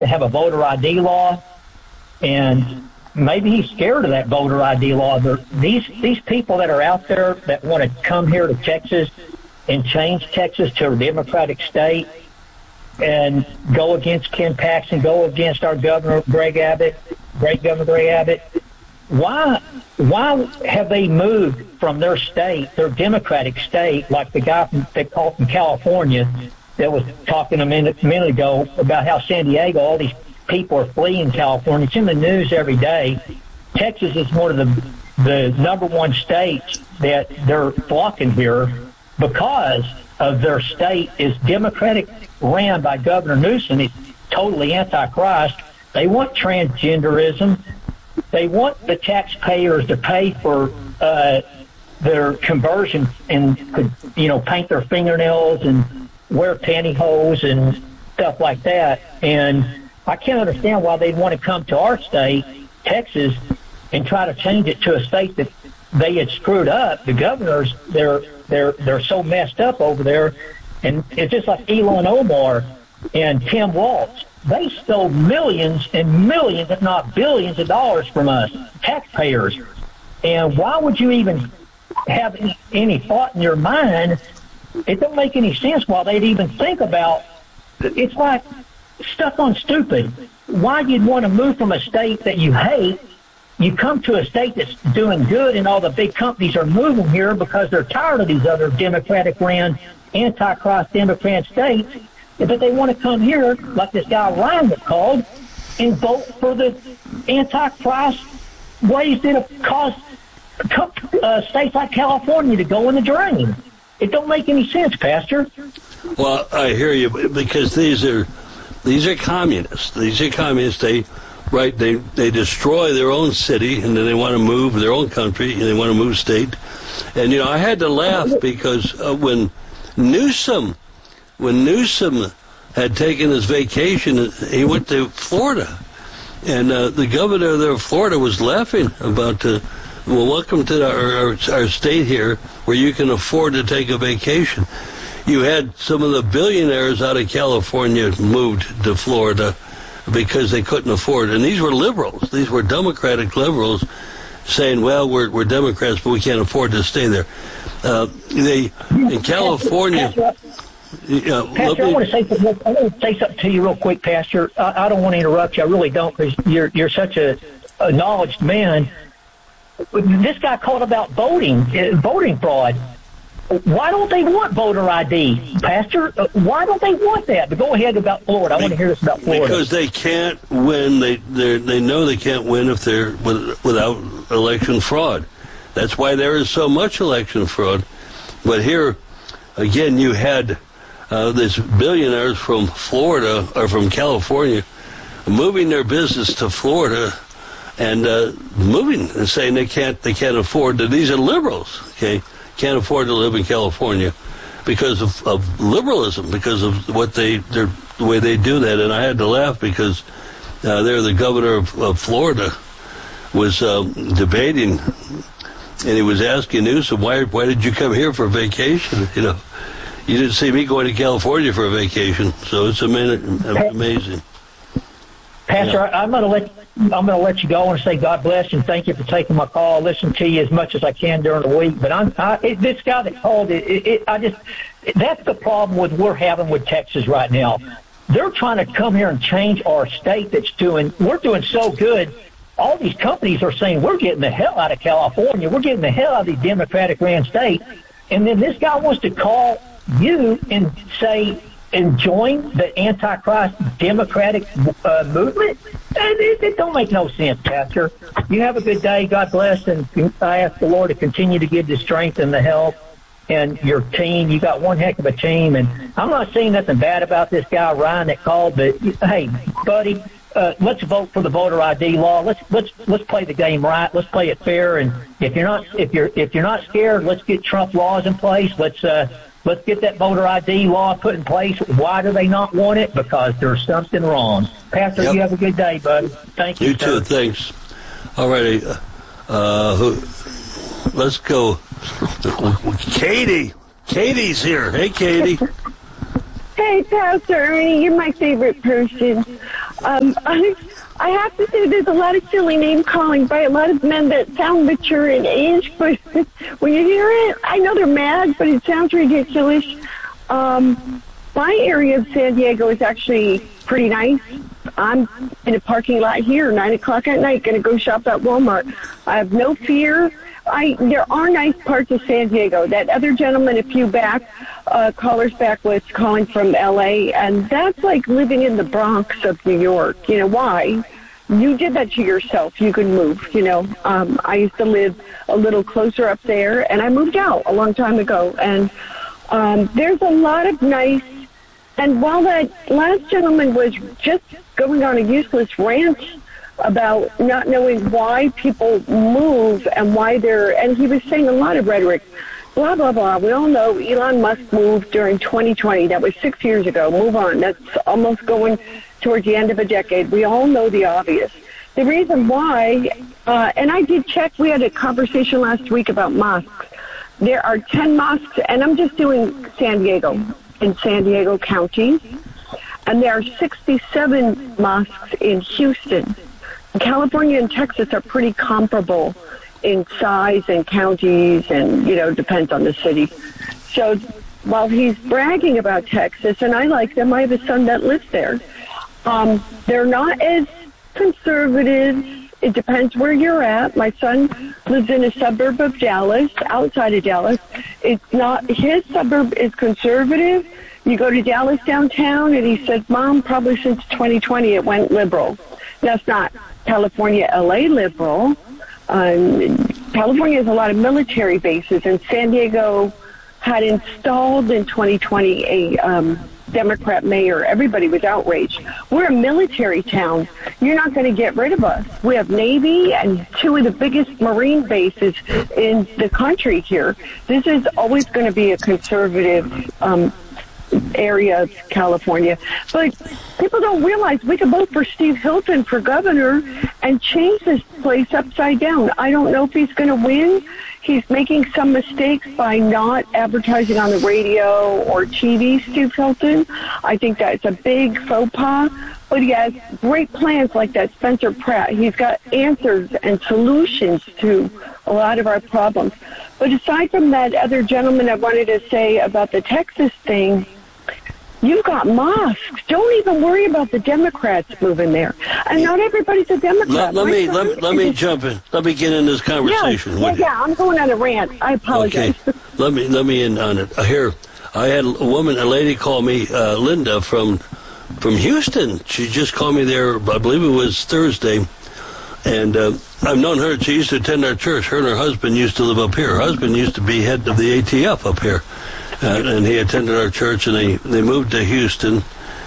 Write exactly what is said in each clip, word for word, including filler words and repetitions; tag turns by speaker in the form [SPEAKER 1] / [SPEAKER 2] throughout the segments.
[SPEAKER 1] to have a voter I D law, and maybe he's scared of that voter I D law. But these these people that are out there that want to come here to Texas and change Texas to a Democratic state and go against Ken Paxton, go against our governor, Greg Abbott, great Governor Greg Abbott, why why have they moved from their state, their Democratic state, like the guy from, they called from California that was talking a minute, minute ago about how San Diego, all these people are fleeing California. It's in the news every day. Texas is one of the the number one states that they're flocking here because of their state is Democratic, ran by Governor Newsom. He's totally anti-Christ. They want transgenderism. They want the taxpayers to pay for uh, their conversion and, you know, paint their fingernails and wear pantyhose and stuff like that. And I can't understand why they'd want to come to our state, Texas, and try to change it to a state that they had screwed up. The governors, they're they're they're so messed up over there, and it's just like Elon Omar and Tim Walz. They stole millions and millions, if not billions, of dollars from us, taxpayers. And why would you even have any, any thought in your mind? It don't make any sense why they'd even think about. It's like stuff on stupid. Why you'd want to move from a state that you hate? You come to a state that's doing good, and all the big companies are moving here because they're tired of these other Democratic-ran, anti-Christ Democrat states. But they want to come here, like this guy Ryan was called, and vote for the anti-Christ ways that have caused uh, states like California to go in the drain. It don't make any sense, Pastor.
[SPEAKER 2] Well, I hear you, because these are these are communists. These are communists. They right they they destroy their own city, and then they want to move their own country, and they want to move state. And you know, I had to laugh because uh, when Newsom. When Newsom had taken his vacation, he went to Florida. And uh, the governor there of Florida was laughing about, uh, well, welcome to our, our, our state here where you can afford to take a vacation. You had some of the billionaires out of California moved to Florida because they couldn't afford it. And these were liberals. These were Democratic liberals saying, well, we're, we're Democrats, but we can't afford to stay there. Uh, they in California... Yeah,
[SPEAKER 1] Pastor, I want to say something. I want to say something to you real quick, Pastor. I, I don't want to interrupt you. I really don't, because you're you're such a acknowledged man. This guy called about voting, uh, voting fraud. Why don't they want voter I D, Pastor? Uh, why don't they want that? But go ahead about Florida. I want to hear this about Florida.
[SPEAKER 2] Because they can't win. They they know they can't win if they're with, without election fraud. That's why there is so much election fraud. But here, again, you had. Uh, these billionaires from Florida or from California moving their business to Florida and uh, moving and saying they can't they can't afford to. These are liberals, okay? Can't afford to live in California because of, of liberalism, because of what they the way they do that. And I had to laugh because uh, there the governor of, of Florida was uh, debating, and he was asking Newsom, why why did you come here for vacation? You know. You didn't see me going to California for a vacation, so it's amazing.
[SPEAKER 1] Pastor, yeah. I'm going to let I'm going to let you go and say God bless and thank you for taking my call. I listen to you as much as I can during the week, but I'm I, it, this guy that called it, it, it. I just that's the problem with we're having with Texas right now. They're trying to come here and change our state that's doing. We're doing so good. All these companies are saying we're getting the hell out of California. We're getting the hell out of these Democratic-ran states, and then this guy wants to call you and say and join the Antichrist Democratic uh, movement? It, it don't make no sense, Pastor. You have a good day. God bless, and I ask the Lord to continue to give the strength and the help and your team. You got one heck of a team, and I'm not saying nothing bad about this guy Ryan that called, but hey, buddy, uh, let's vote for the voter I D law. Let's let's let's play the game right. Let's play it fair. And if you're not if you're if you're not scared, let's get Trump laws in place. Let's uh, Let's get that voter I D law put in place. Why do they not want it? Because there's something wrong. Pastor, yep. You have a good day, bud. Thank you,
[SPEAKER 2] You
[SPEAKER 1] sir.
[SPEAKER 2] too, thanks. All righty. Uh, who, let's go. Katie. Katie's here. Hey, Katie.
[SPEAKER 3] Hey, Pastor Ernie, you're my favorite person. Um, I, I have to say there's a lot of silly name calling by a lot of men that sound mature in age, but when you hear it, I know they're mad, but it sounds ridiculous. Um, my area of San Diego is actually pretty nice. I'm in a parking lot here, nine o'clock at night, going to go shop at Walmart. I have no fear. I there are nice parts of San Diego. That other gentleman, a few back, uh, callers back, was calling from L A, and that's like living in the Bronx of New York. You know, why? You did that to yourself. You could move, you know. Um, I used to live a little closer up there, and I moved out a long time ago. And um, there's a lot of nice, and while that last gentleman was just going on a useless rant about not knowing why people move and why they're, and he was saying a lot of rhetoric, blah, blah, blah. We all know Elon Musk moved during twenty twenty. That was six years ago. Move on. That's almost going towards the end of a decade. We all know the obvious. The reason why, uh, and I did check, we had a conversation last week about mosques. There are ten mosques, and I'm just doing San Diego, in San Diego County, and there are sixty-seven mosques in Houston. California and Texas are pretty comparable in size and counties, and, you know, depends on the city. So while he's bragging about Texas, and I like them, I have a son that lives there, um, they're not as conservative. It depends where you're at. My son lives in a suburb of Dallas, outside of Dallas. It's not, his suburb is conservative. You go to Dallas downtown, and he said, Mom, probably since twenty twenty it went liberal. That's not California, L A liberal. Um, California has a lot of military bases, and San Diego had installed in twenty twenty a um, Democrat mayor. Everybody was outraged. We're a military town. You're not going to get rid of us. We have Navy and two of the biggest Marine bases in the country here. This is always going to be a conservative um area of California. But people don't realize we could vote for Steve Hilton for governor and change this place upside down. I don't know if he's going to win. He's making some mistakes by not advertising on the radio or T V, Steve Hilton. I think that's a big faux pas. But he has great plans like that Spencer Pratt. He's got answers and solutions to a lot of our problems. But aside from that other gentleman, I wanted to say about the Texas thing, you've got mosques. Don't even worry about the Democrats moving there. And not everybody's a Democrat.
[SPEAKER 2] Let, let me let, let me jump in. Let me get in this conversation.
[SPEAKER 3] Yeah,
[SPEAKER 2] with
[SPEAKER 3] yeah, yeah, I'm going on a rant. I apologize.
[SPEAKER 2] Okay. let me let me in on it. Here, I had a woman, a lady, call me, uh, Linda from from Houston. She just called me there. I believe it was Thursday, and uh, I've known her. She used to attend our church. Her and her husband used to live up here. Her husband used to be head of the A T F up here. Uh, and he attended our church, and they, they moved to Houston,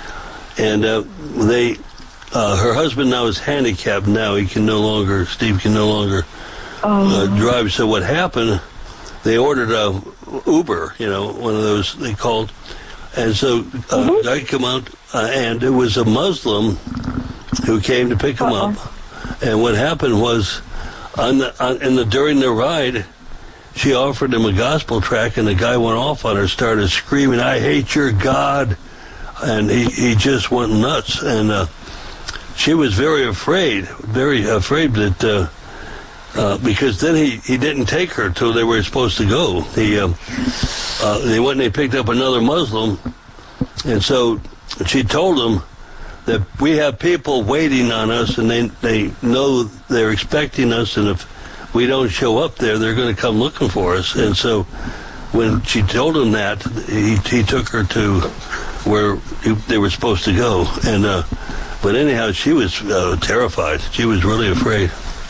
[SPEAKER 2] and uh, they, uh, her husband now is handicapped now. He can no longer, Steve can no longer uh,
[SPEAKER 3] oh.
[SPEAKER 2] drive. So what happened, they ordered a Uber, you know, one of those they called, and so uh, mm-hmm. I come out, uh, and it was a Muslim who came to pick him Uh-oh. up, and what happened was, on the, on, in the during the ride, she offered him a gospel track, and the guy went off on her, started screaming, "I hate your God," and he, he just went nuts. And uh, she was very afraid, very afraid that uh, uh, because then he, he didn't take her till they were supposed to go. He uh, uh, they went and they picked up another Muslim, and so she told him that we have people waiting on us, and they they know they're expecting us, and if we don't show up there, they're going to come looking for us. And so when she told him that, he he took her to where they were supposed to go. And uh, but anyhow, she was uh, terrified. She was really afraid.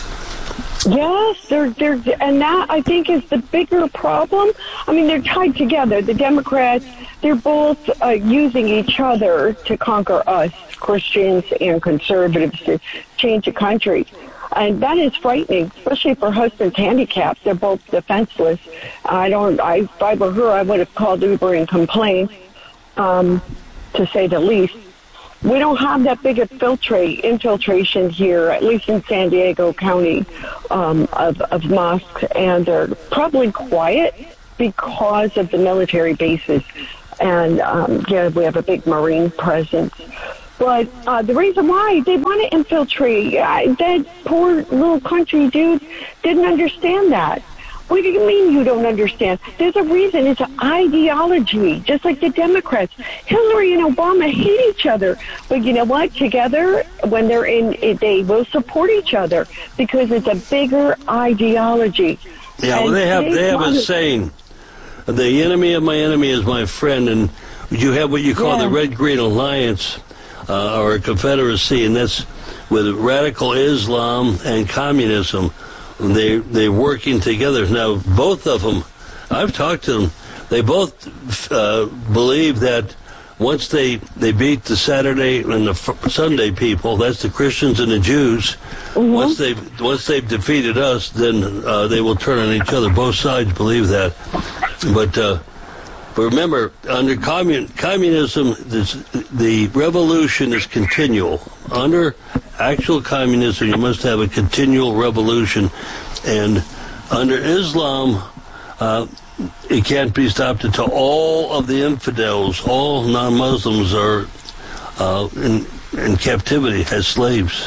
[SPEAKER 3] Yes, they're, they're, and that, I think, is the bigger problem. I mean, they're tied together. The Democrats, they're both uh, using each other to conquer us, Christians and conservatives, to change the country. And that is frightening, especially for husbands handicapped. They're both defenseless. I don't, I, if I were her, I would have called Uber and complained, um, to say the least. We don't have that big infiltrate, infiltration here, at least in San Diego County, um, of, of mosques, and they're probably quiet because of the military bases. And, um, yeah, we have a big Marine presence. But uh, the reason why they want to infiltrate, uh, that poor little country dude didn't understand that. What do you mean you don't understand? There's a reason. It's an ideology, just like the Democrats. Hillary and Obama hate each other. But you know what? Together, when they're in, they will support each other because it's a bigger ideology.
[SPEAKER 2] Yeah, well, they have they have a saying, the enemy of my enemy is my friend, and you have what you call yeah. the Red Green Alliance, uh, or a confederacy, and that's with radical Islam and communism. They, they're working together. Now, both of them, I've talked to them, they both uh, believe that once they, they beat the Saturday and the Sunday people, that's the Christians and the Jews, mm-hmm. once, they've, once they've defeated us, then uh, they will turn on each other. Both sides believe that. But, uh, but remember, under commun- communism, this, the revolution is continual. Under actual communism, you must have a continual revolution, and under Islam, uh, it can't be stopped until all of the infidels, all non-Muslims, are uh, in, in captivity as slaves.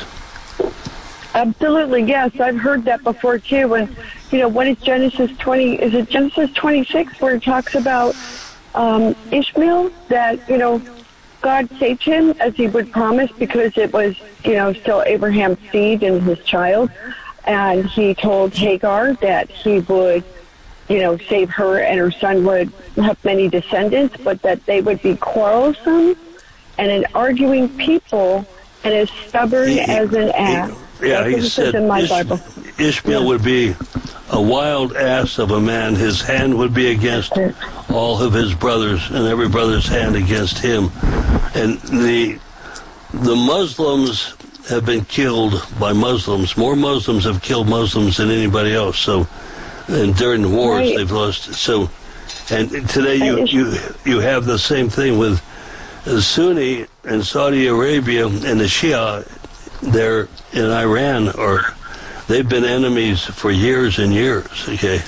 [SPEAKER 3] Absolutely, yes. I've heard that before too. And you know, what is Genesis twenty? Is it Genesis twenty-six where it talks about um, Ishmael, that you know, God saved him as he would promise because it was, you know, still Abraham's seed and his child. And he told Hagar that he would, you know, save her and her son would have many descendants, but that they would be quarrelsome and an arguing people and as stubborn he, as an ass.
[SPEAKER 2] He, yeah, he said in my Ish, Bible. Ishmael yeah. would be a wild ass of a man. His hand would be against all of his brothers, and every brother's hand against him. And the the Muslims have been killed by Muslims. More Muslims have killed Muslims than anybody else. So, and during the wars, right. they've lost. So, and today you you you have the same thing with the Sunni and Saudi Arabia and the Shia. They're in Iran, or they've been enemies for years and years. Okay.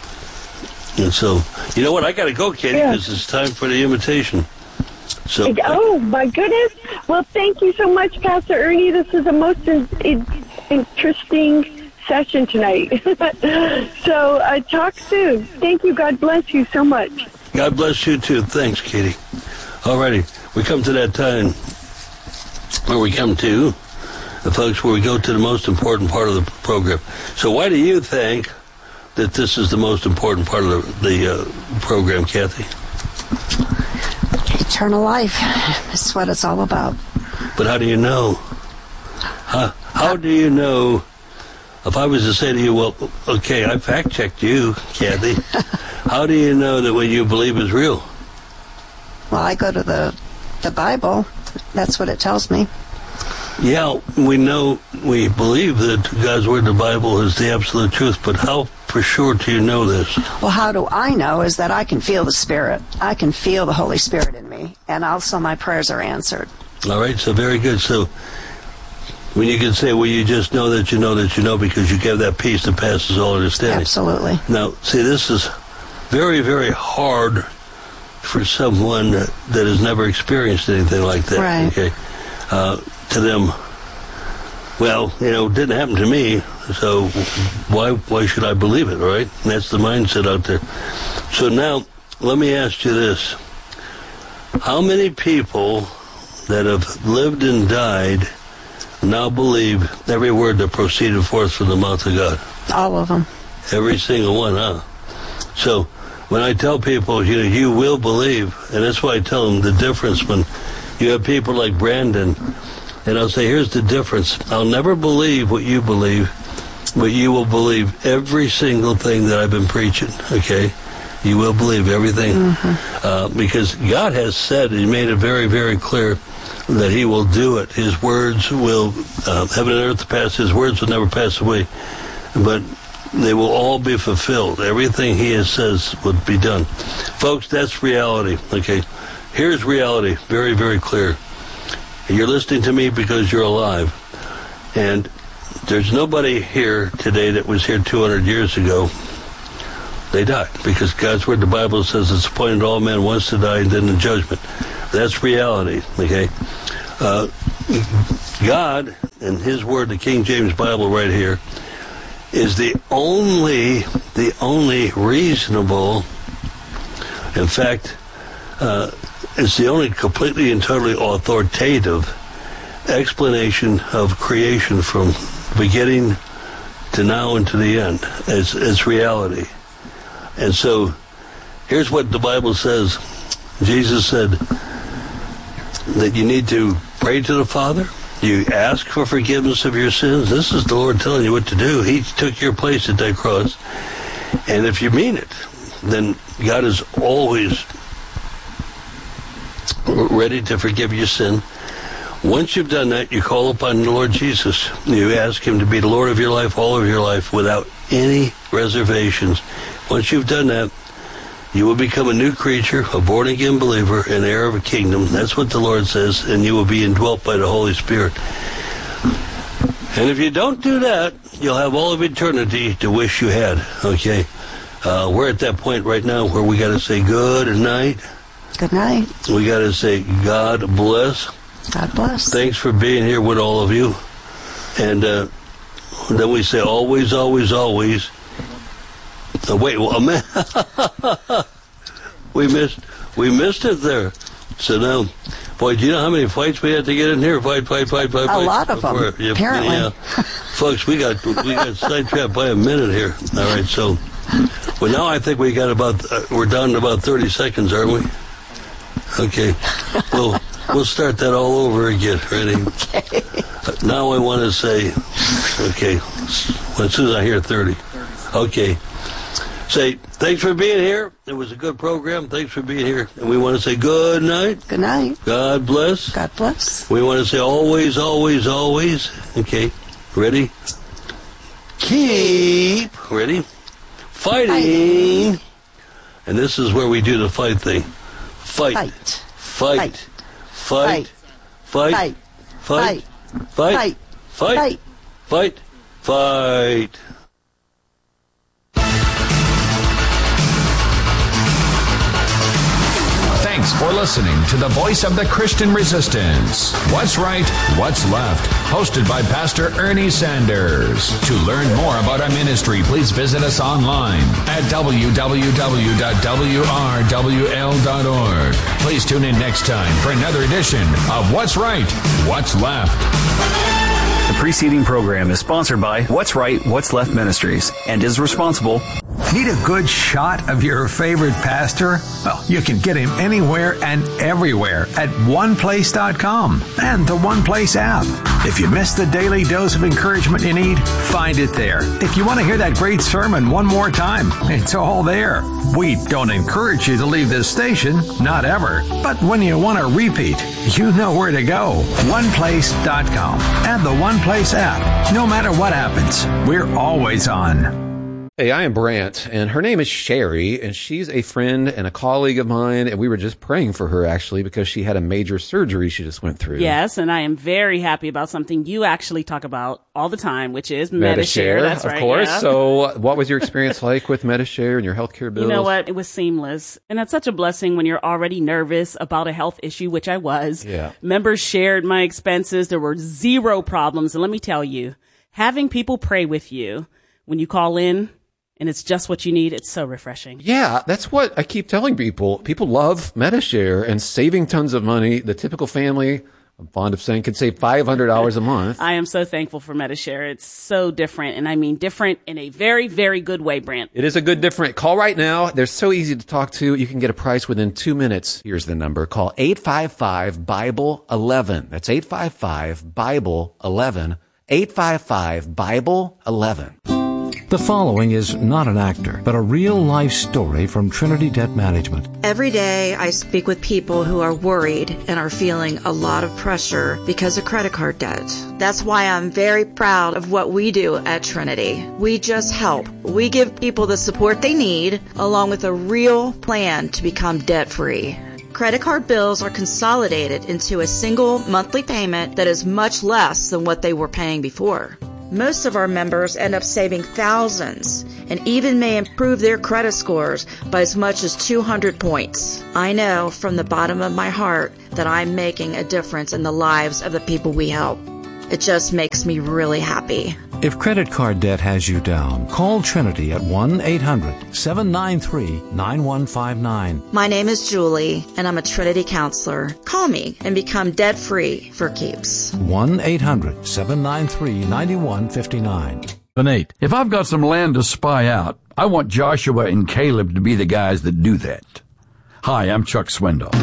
[SPEAKER 2] And so, you know what? I got to go, Katie, because yeah. it's time for the invitation. So,
[SPEAKER 3] oh, my goodness. Well, thank you so much, Pastor Ernie. This is a most in, in, interesting session tonight. so, uh, talk soon. Thank you. God bless you so much.
[SPEAKER 2] God bless you, too. Thanks, Katie. All righty. We come to that time where we come to, the folks, where we go to the most important part of the program. So why do you think that this is the most important part of the, the uh, program, Kathy?
[SPEAKER 4] Eternal life. That's what it's all about.
[SPEAKER 2] But how do you know? How, how do you know? If I was to say to you, well, okay, I fact-checked you, Kathy. How do you know that what you believe is real?
[SPEAKER 4] Well, I go to the the Bible. That's what it tells me.
[SPEAKER 2] Yeah, we know, we believe that God's Word, the Bible, is the absolute truth, but how for sure do you know this?
[SPEAKER 4] Well, how do I know is that I can feel the Spirit. I can feel the Holy Spirit in me, and also my prayers are answered.
[SPEAKER 2] All right, so very good. So when you can say, well, you just know that you know that you know because you have that peace that passes all understanding.
[SPEAKER 4] Absolutely.
[SPEAKER 2] Now, see, this is very, very hard for someone that, that has never experienced anything like that.
[SPEAKER 4] Right.
[SPEAKER 2] Okay. Uh, to them, well, you know, it didn't happen to me, so why why should I believe it, right? And that's the mindset out there. So now, let me ask you this. How many people that have lived and died now believe every word that proceeded forth from the mouth of God?
[SPEAKER 4] All of them.
[SPEAKER 2] Every single one, huh? So, when I tell people, you know, you will believe, and that's why I tell them the difference when you have people like Brandon, and I'll say, here's the difference. I'll never believe what you believe, but you will believe every single thing that I've been preaching, okay? You will believe everything. Mm-hmm. Uh, because God has said, He made it very, very clear that He will do it. His words will, uh, heaven and earth pass, His words will never pass away. But they will all be fulfilled. Everything He has says would be done. Folks, that's reality, okay? Here's reality, very, very clear. You're listening to me because you're alive. And there's nobody here today that was here two hundred years ago. They died because God's Word, the Bible says, it's appointed all men once to die and then the judgment. That's reality, okay? Uh, God, and His Word, the King James Bible right here, is the only, the only reasonable, in fact, uh, it's the only completely and totally authoritative explanation of creation from beginning to now and to the end. It's, it's reality. And so, here's what the Bible says. Jesus said that you need to pray to the Father. You ask for forgiveness of your sins. This is the Lord telling you what to do. He took your place at that cross. And if you mean it, then God is always ready to forgive your sin. Once you've done that, you call upon the Lord Jesus. You ask Him to be the Lord of your life, all of your life, without any reservations. Once you've done that, you will become a new creature, a born-again believer, an heir of a kingdom. That's what the Lord says, and you will be indwelt by the Holy Spirit. And if you don't do that, you'll have all of eternity to wish you had, okay? Uh, we're at that point right now where we got to say good night.
[SPEAKER 4] Good night.
[SPEAKER 2] We got to say God bless.
[SPEAKER 4] God bless.
[SPEAKER 2] Thanks for being here with all of you. And uh, then we say always, always, always. Oh, wait, well, man. we missed we missed it there. So now, boy, do you know how many fights we had to get in here? Fight, fight, fight, fight,
[SPEAKER 4] a
[SPEAKER 2] fight.
[SPEAKER 4] A lot of them,
[SPEAKER 2] yeah,
[SPEAKER 4] apparently.
[SPEAKER 2] Yeah. Folks, we got we got sidetracked by a minute here. All right, so, well, now I think we got about, uh, we're down to about thirty seconds, aren't we? Okay. We'll, we'll start that all over again. Ready?
[SPEAKER 4] Okay.
[SPEAKER 2] Uh, now I want to say, okay, as soon as I hear thirty. Okay. Say, thanks for being here. It was a good program. Thanks for being here. And we want to say good night.
[SPEAKER 4] Good night.
[SPEAKER 2] God bless.
[SPEAKER 4] God bless.
[SPEAKER 2] We want to say always, always, always. Okay. Ready? Keep. Ready? Fighting. Fight. And this is where we do the fight thing. Fight.
[SPEAKER 4] Fight.
[SPEAKER 2] Fight. Fight. Fight. Fight. Fight. Fight. Fight. Fight. Fight.
[SPEAKER 5] Thanks for listening to the Voice of the Christian Resistance. What's Right, What's Left, hosted by Pastor Ernie Sanders. To learn more about our ministry, please visit us online at w w w dot w r w l dot org. Please tune in next time for another edition of What's Right, What's Left.
[SPEAKER 6] The preceding program is sponsored by What's Right, What's Left Ministries and is responsible.
[SPEAKER 7] Need a good shot of your favorite pastor? Well, you can get him anywhere and everywhere at one place dot com and the One Place app. If you missed the daily dose of encouragement you need, find it there. If you want to hear that great sermon one more time, it's all there. We don't encourage you to leave this station, not ever. But when you want to repeat, you know where to go. one place dot com and the One Place app. No matter what happens, we're always on.
[SPEAKER 8] Hey, I am Brant, and her name is Sherry, and she's a friend and a colleague of mine, and we were just praying for her, actually, because she had a major surgery she just went through.
[SPEAKER 9] Yes, and I am very happy about something you actually talk about all the time, which is Medi-Share.
[SPEAKER 8] Medi-Share,
[SPEAKER 9] That's
[SPEAKER 8] of
[SPEAKER 9] right,
[SPEAKER 8] course.
[SPEAKER 9] yeah.
[SPEAKER 8] So what was your experience like with Medi-Share and your healthcare bills?
[SPEAKER 9] You know what? It was seamless. And that's such a blessing when you're already nervous about a health issue, which I was.
[SPEAKER 8] Yeah.
[SPEAKER 9] Members shared my expenses. There were zero problems. And let me tell you, having people pray with you when you call in, and it's just what you need. It's so refreshing.
[SPEAKER 8] Yeah, that's what I keep telling people. People love Medi-Share and saving tons of money. The typical family, I'm fond of saying, can save five hundred dollars a month.
[SPEAKER 9] I am so thankful for Medi-Share. It's so different, and I mean different in a very, very good way, Brant.
[SPEAKER 8] It is a good different. Call right now. They're so easy to talk to. You can get a price within two minutes. Here's the number. Call eight five five, Bible eleven. That's eight five five, Bible eleven. eight five five, Bible eleven.
[SPEAKER 10] The following is not an actor, but a real-life story from Trinity Debt Management.
[SPEAKER 11] Every day I speak with people who are worried and are feeling a lot of pressure because of credit card debt. That's why I'm very proud of what we do at Trinity. We just help. We give people the support they need, along with a real plan to become debt-free. Credit card bills are consolidated into a single monthly payment that is much less than what they were paying before. Most of our members end up saving thousands and even may improve their credit scores by as much as two hundred points. I know from the bottom of my heart that I'm making a difference in the lives of the people we help. It just makes me really happy.
[SPEAKER 10] If credit card debt has you down, call Trinity at one eight hundred seven nine three nine one five nine.
[SPEAKER 11] My name is Julie, and I'm a Trinity counselor. Call me and become debt-free for keeps.
[SPEAKER 10] one eight hundred seven nine three nine one five nine.
[SPEAKER 12] Nate, if I've got some land to spy out, I want Joshua and Caleb to be the guys that do that. Hi, I'm Chuck Swindoll.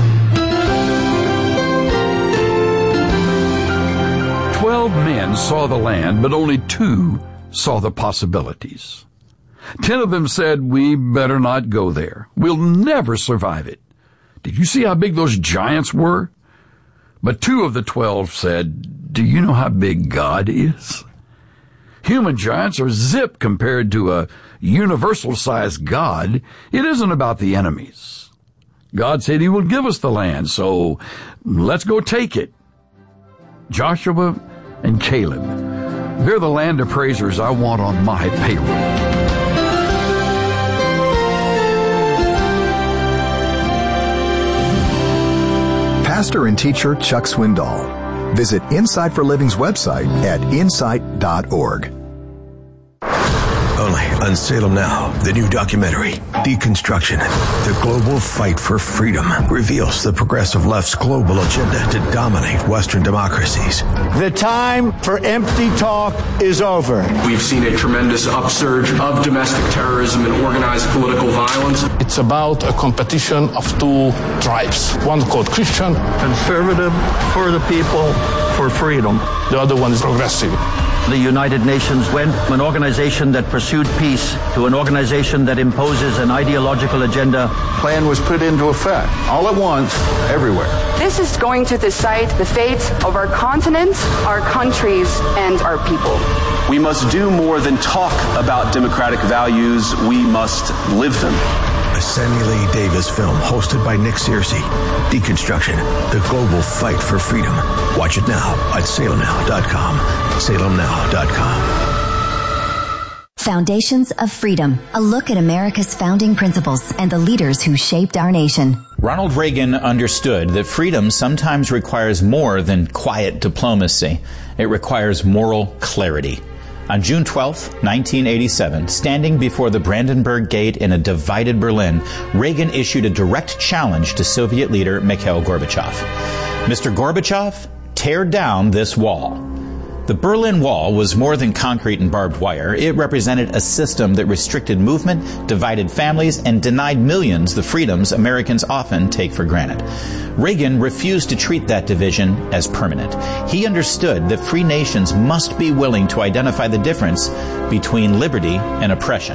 [SPEAKER 12] Twelve men saw the land, but only two saw the possibilities. Ten of them said, we better not go there. We'll never survive it. Did you see how big those giants were? But two of the twelve said, do you know how big God is? Human giants are zip compared to a universal-sized God. It isn't about the enemies. God said he will give us the land, so let's go take it. Joshua and Caleb, they're the land appraisers I want on my payroll.
[SPEAKER 13] Pastor and teacher Chuck Swindoll. Visit Insight for Living's website at insight dot org.
[SPEAKER 14] Only on Salem Now, the new documentary, Deconstruction, the global fight for freedom, reveals the progressive left's global agenda to dominate Western democracies.
[SPEAKER 15] The time for empty talk is over.
[SPEAKER 16] We've seen a tremendous upsurge of domestic terrorism and organized political violence.
[SPEAKER 17] It's about a competition of two tribes. One called Christian.
[SPEAKER 18] Conservative for the people, for freedom.
[SPEAKER 17] The other one is progressive.
[SPEAKER 18] The United Nations went from an organization that pursued peace to an organization that imposes an ideological agenda.
[SPEAKER 19] Plan was put into effect, all at once, everywhere.
[SPEAKER 20] This is going to decide the fate of our continent, our countries, and our people.
[SPEAKER 21] We must do more than talk about democratic values. We must live them.
[SPEAKER 14] A Samuel A. Davis film hosted by Nick Searcy. Deconstruction, the global fight for freedom. Watch it now at salem now dot com. salem now dot com.
[SPEAKER 22] Foundations of Freedom, a look at America's founding principles and the leaders who shaped our nation.
[SPEAKER 23] Ronald Reagan understood that freedom sometimes requires more than quiet diplomacy. It requires moral clarity. On June twelfth, nineteen eighty-seven, standing before the Brandenburg Gate in a divided Berlin, Reagan issued a direct challenge to Soviet leader Mikhail Gorbachev. Mister Gorbachev, tear down this wall. The Berlin Wall was more than concrete and barbed wire. It represented a system that restricted movement, divided families, and denied millions the freedoms Americans often take for granted. Reagan refused to treat that division as permanent. He understood that free nations must be willing to identify the difference between liberty and oppression,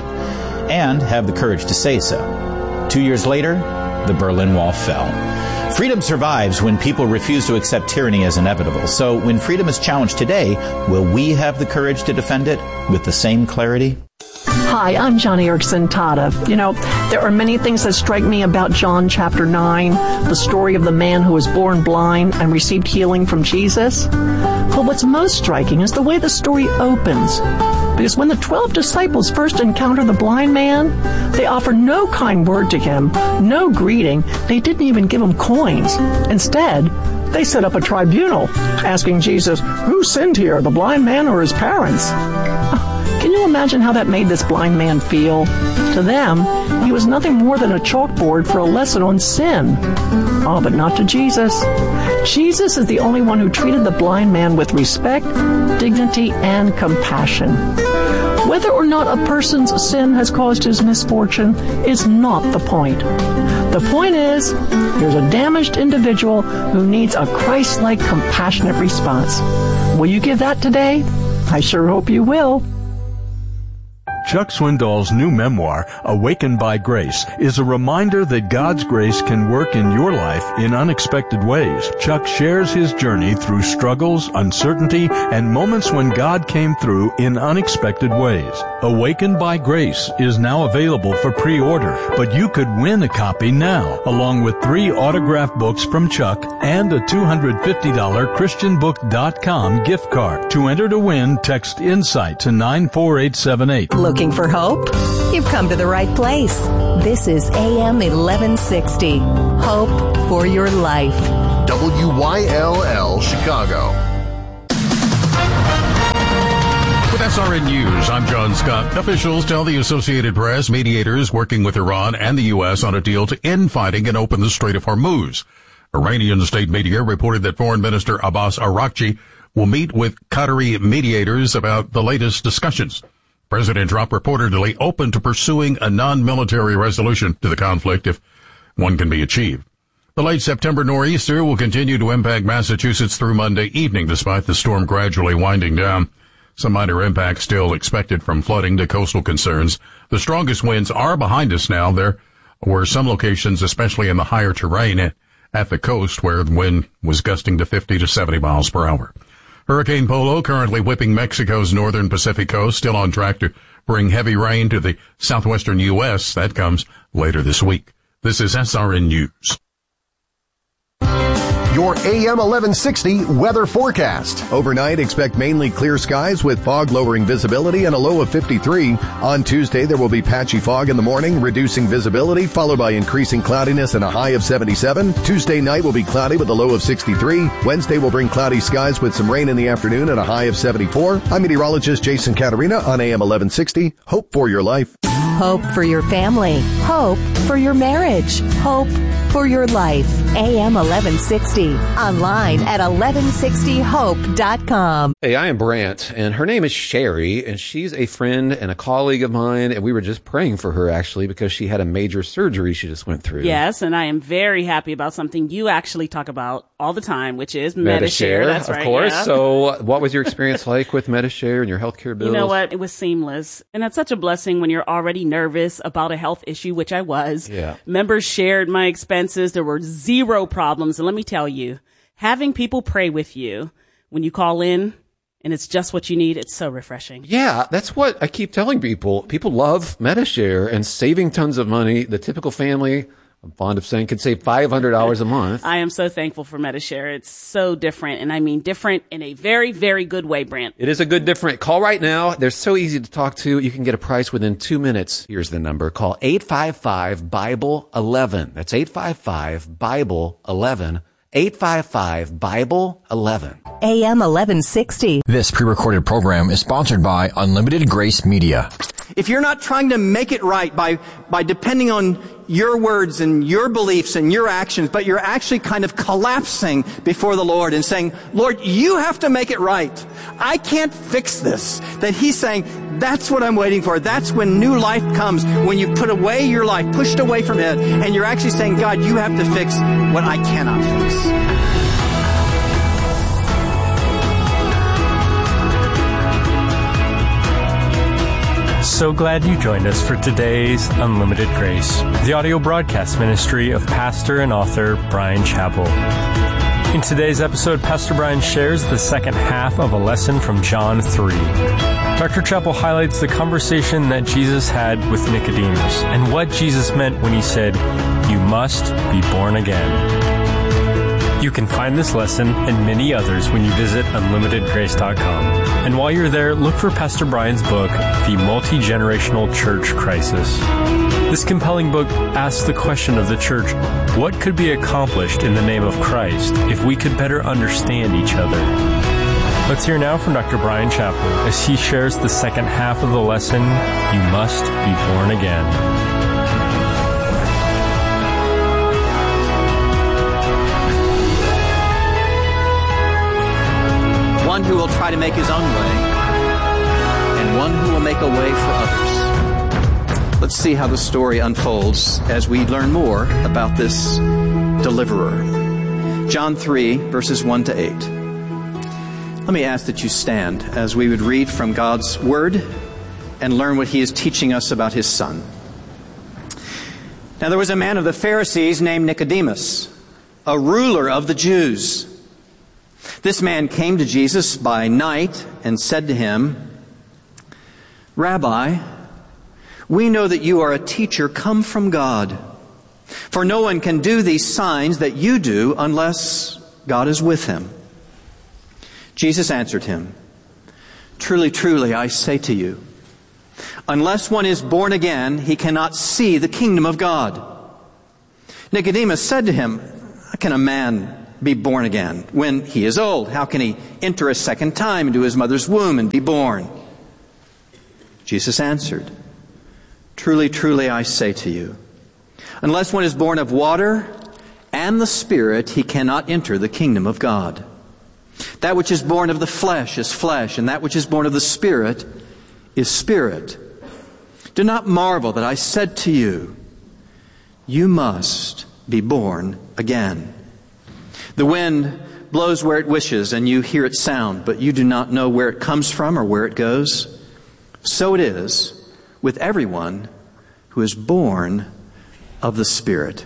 [SPEAKER 23] and have the courage to say so. Two years later, the Berlin Wall fell. Freedom survives when people refuse to accept tyranny as inevitable. So when freedom is challenged today, will we have the courage to defend it with the same clarity?
[SPEAKER 24] Hi, I'm Johnny Erickson Tata. You know, there are many things that strike me about John chapter nine, the story of the man who was born blind and received healing from Jesus. But what's most striking is the way the story opens. Because when the twelve disciples first encounter the blind man, they offer no kind word to him, no greeting. They didn't even give him coins. Instead, they set up a tribunal, asking Jesus, who sinned here, the blind man or his parents? Can you imagine how that made this blind man feel? To them, he was nothing more than a chalkboard for a lesson on sin. Oh, but not to Jesus. Jesus is the only one who treated the blind man with respect, dignity, and compassion. Whether or not a person's sin has caused his misfortune is not the point. The point is, here's a damaged individual who needs a Christ-like, compassionate response. Will you give that today? I sure hope you will.
[SPEAKER 1] Chuck Swindoll's new memoir, Awakened by Grace, is a reminder that God's grace can work in your life in unexpected ways. Chuck shares his journey through struggles, uncertainty, and moments when God came through in unexpected ways. Awakened by Grace is now available for pre-order, but you could win a copy now, along with three autographed books from Chuck and a two hundred fifty dollars Christian Book dot com gift card. To enter to win, text INSIGHT to nine four eight seven eight.
[SPEAKER 2] Looking for hope? You've come to the right place. This is A M eleven sixty. Hope for your life.
[SPEAKER 3] W Y L L Chicago.
[SPEAKER 4] With S R N News, I'm John Scott. Officials tell the Associated Press mediators working with Iran and the U S on a deal to end fighting and open the Strait of Hormuz. Iranian state media reported that Foreign Minister Abbas Araghchi will meet with Qatari mediators about the latest discussions. President Trump reportedly open to pursuing a non-military resolution to the conflict if one can be achieved. The late September nor'easter will continue to impact Massachusetts through Monday evening, despite the storm gradually winding down. Some minor impacts still expected from flooding to coastal concerns. The strongest winds are behind us now. There were some locations, especially in the higher terrain at, at the coast, where the wind was gusting to fifty to seventy miles per hour. Hurricane Polo currently whipping Mexico's northern Pacific coast, still on track to bring heavy rain to the southwestern U S. That comes later this week. This is S R N News.
[SPEAKER 3] Your A M eleven sixty weather forecast. Overnight, expect mainly clear skies with fog lowering visibility and a low of fifty-three. On Tuesday, there will be patchy fog in the morning, reducing visibility, followed by increasing cloudiness and a high of seventy-seven. Tuesday night will be cloudy with a low of sixty-three. Wednesday will bring cloudy skies with some rain in the afternoon and a high of seventy-four. I'm meteorologist Jason Caterina on A M eleven sixty. Hope for your life.
[SPEAKER 2] Hope for your family. Hope for your marriage. Hope for your life. A M eleven sixty. Online at eleven sixty hope dot com.
[SPEAKER 8] Hey, I am Brant, and her name is Sherry, and she's a friend and a colleague of mine, and we were just praying for her, actually, because she had a major surgery she just went through.
[SPEAKER 9] Yes, and I am very happy about something you actually talk about all the time, which is Medi-Share. That's
[SPEAKER 8] of
[SPEAKER 9] right,
[SPEAKER 8] course.
[SPEAKER 9] yeah.
[SPEAKER 8] So what was your experience like with Medi-Share and your healthcare bills?
[SPEAKER 9] You know what? It was seamless. And that's such a blessing when you're already nervous about a health issue, which I was.
[SPEAKER 8] Yeah.
[SPEAKER 9] Members shared my expenses. There were zero problems. And let me tell you, having people pray with you when you call in and it's just what you need, it's so refreshing.
[SPEAKER 8] Yeah, that's what I keep telling people. People love Medi-Share and saving tons of money. The typical family, I'm fond of saying, could save five hundred dollars a month.
[SPEAKER 9] I am so thankful for Medi-Share. It's so different, and I mean different in a very, very good way, Brant.
[SPEAKER 8] It is a good different. Call right now. They're so easy to talk to. You can get a price within two minutes. Here's the number. Call eight five five Bible eleven. That's eight five five Bible eleven. eight five five Bible eleven.
[SPEAKER 2] A M eleven sixty.
[SPEAKER 25] This pre-recorded program is sponsored by Unlimited Grace Media.
[SPEAKER 26] If you're not trying to make it right by, by depending on your words and your beliefs and your actions, but you're actually kind of collapsing before the Lord and saying, Lord, you have to make it right. I can't fix this. That He's saying, that's what I'm waiting for. That's when new life comes, when you put away your life, pushed away from it, and you're actually saying, God, you have to fix what I cannot fix.
[SPEAKER 27] So glad you joined us for today's Unlimited Grace, the audio broadcast ministry of pastor and author Bryan Chapell. In today's episode, Pastor Bryan shares the second half of a lesson from John three. Doctor Chapell highlights the conversation that Jesus had with Nicodemus and what Jesus meant when He said, "You must be born again." You can find this lesson and many others when you visit unlimited grace dot com. And while you're there, look for Pastor Bryan's book, The Multi-Generational Church Crisis. This compelling book asks the question of the church, what could be accomplished in the name of Christ if we could better understand each other? Let's hear now from Doctor Bryan Chapell as he shares the second half of the lesson, You Must Be Born Again.
[SPEAKER 26] One who will try to make his own way, and one who will make a way for others. Let's see how the story unfolds as we learn more about this deliverer. John three, verses one to eight. Let me ask that you stand as we would read from God's Word and learn what he is teaching us about his Son. Now there was a man of the Pharisees named Nicodemus, a ruler of the Jews. This man came to Jesus by night and said to him, "Rabbi, we know that you are a teacher come from God. For no one can do these signs that you do unless God is with him." Jesus answered him, "Truly, truly, I say to you, unless one is born again, he cannot see the kingdom of God." Nicodemus said to him, "How can a man be born again when he is old? How can he enter a second time into his mother's womb and be born?" Jesus answered, "Truly, truly, I say to you, unless one is born of water and the Spirit, he cannot enter the kingdom of God. That which is born of the flesh is flesh, and that which is born of the Spirit is spirit. Do not marvel that I said to you, you must be born again. The wind blows where it wishes, and you hear its sound, but you do not know where it comes from or where it goes. So it is with everyone who is born of the Spirit."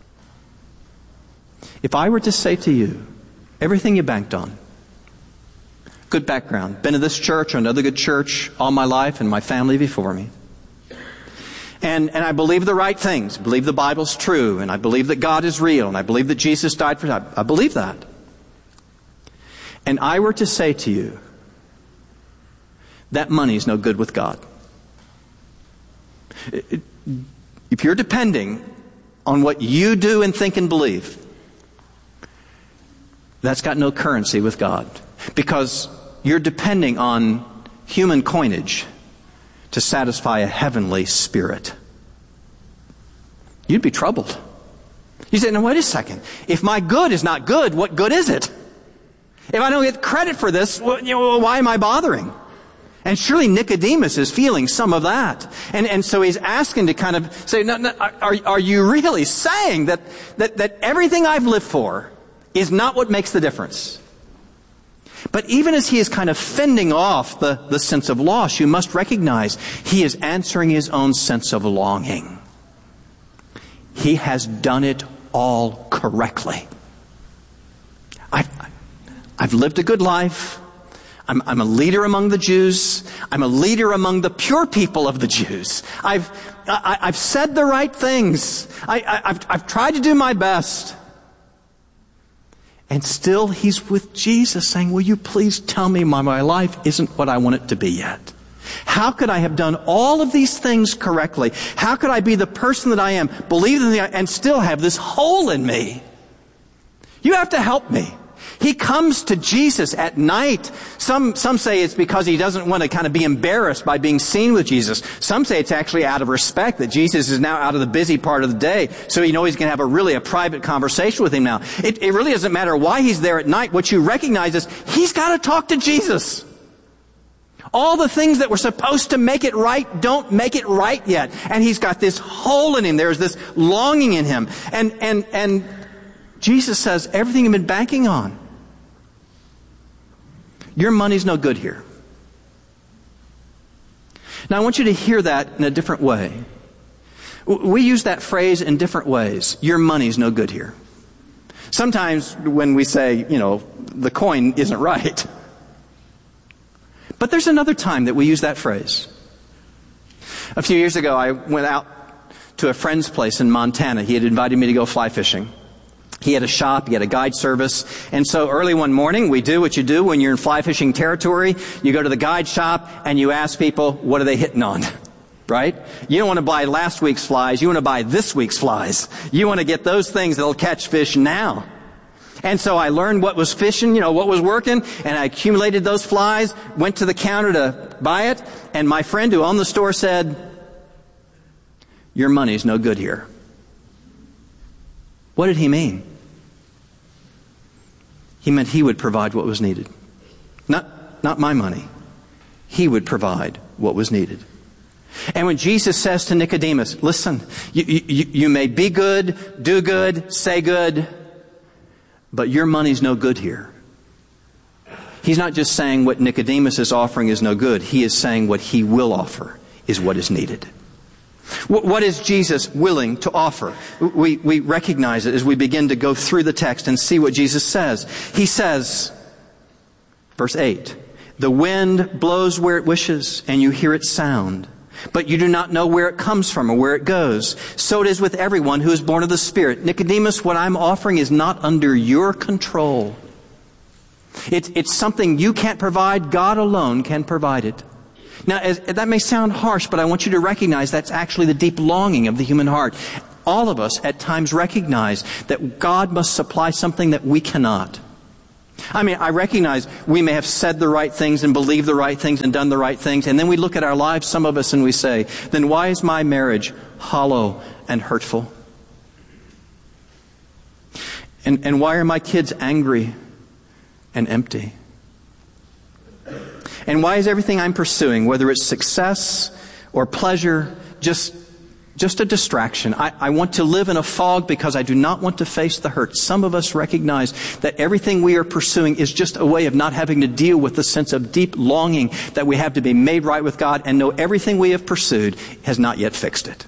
[SPEAKER 26] If I were to say to you, everything you banked on, good background, been to this church or another good church all my life and my family before me, and, and I believe the right things, believe the Bible's true, and I believe that God is real, and I believe that Jesus died for that, I believe that. And I were to say to you, that money's no good with God. It, it, If you're depending on what you do and think and believe, that's got no currency with God. Because you're depending on human coinage to satisfy a heavenly spirit. You'd be troubled. You say, "Now wait a second. If my good is not good, what good is it? If I don't get credit for this, well, you know, why am I bothering?" And surely Nicodemus is feeling some of that. And, and so he's asking to kind of say, no, no, are, are you really saying that, that, that everything I've lived for is not what makes the difference? But even as he is kind of fending off the, the sense of loss, you must recognize he is answering his own sense of longing. He has done it all correctly. I've, I've lived a good life. I'm, I'm a leader among the Jews. I'm a leader among the pure people of the Jews. I've, I, I've said the right things. I, I, I've, I've tried to do my best. And still he's with Jesus saying, "Will you please tell me why my life isn't what I want it to be yet? How could I have done all of these things correctly? How could I be the person that I am, believe in the, and still have this hole in me? You have to help me." He comes to Jesus at night. Some, some say it's because he doesn't want to kind of be embarrassed by being seen with Jesus. Some say it's actually out of respect that Jesus is now out of the busy part of the day. So you know he's going to have a really a private conversation with him now. It, it really doesn't matter why he's there at night. What you recognize is he's got to talk to Jesus. All the things that were supposed to make it right don't make it right yet. And he's got this hole in him. There's this longing in him. And, and, and Jesus says, everything you've been banking on, your money's no good here. Now I want you to hear that in a different way. We use that phrase in different ways. Your money's no good here. Sometimes when we say, you know, the coin isn't right. But there's another time that we use that phrase. A few years ago, I went out to a friend's place in Montana. He had invited me to go fly fishing. He had a shop, he had a guide service. And so early one morning, we do what you do when you're in fly fishing territory. You go to the guide shop and you ask people, what are they hitting on? Right? You don't want to buy last week's flies. You want to buy this week's flies. You want to get those things that'll catch fish now. And so I learned what was fishing, you know, what was working, and I accumulated those flies, went to the counter to buy it, and my friend who owned the store said, "Your money's no good here." What did he mean? He meant he would provide what was needed. Not, not my money. He would provide what was needed. And when Jesus says to Nicodemus, listen, you, you, you may be good, do good, say good, but your money's no good here. He's not just saying what Nicodemus is offering is no good. He is saying what he will offer is what is needed. What is Jesus willing to offer? We, we recognize it as we begin to go through the text and see what Jesus says. He says, verse eight, the wind blows where it wishes, and you hear its sound, but you do not know where it comes from or where it goes. So it is with everyone who is born of the Spirit. Nicodemus, what I'm offering is not under your control. It's, it's something you can't provide. God alone can provide it. Now, as, that may sound harsh, but I want you to recognize that's actually the deep longing of the human heart. All of us at times recognize that God must supply something that we cannot. I mean, I recognize we may have said the right things and believed the right things and done the right things, and then we look at our lives, some of us, and we say, then why is my marriage hollow and hurtful? And, and why are my kids angry and empty? And why is everything I'm pursuing, whether it's success or pleasure, just, just a distraction? I, I want to live in a fog because I do not want to face the hurt. Some of us recognize that everything we are pursuing is just a way of not having to deal with the sense of deep longing that we have to be made right with God, and know everything we have pursued has not yet fixed it.